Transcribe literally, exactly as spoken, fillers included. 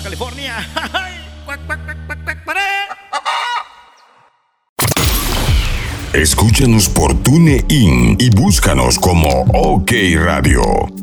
California. Escúchanos por TuneIn y búscanos como OK Radio.